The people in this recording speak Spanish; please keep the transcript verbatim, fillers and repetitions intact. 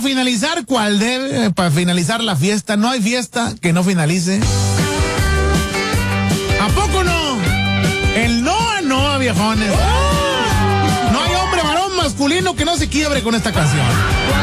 finalizar, ¿cuál debe? Para finalizar la fiesta. No hay fiesta que no finalice. ¿A poco no? El Noa Noa, viejones. No hay hombre varón masculino que no se quiebre con esta canción.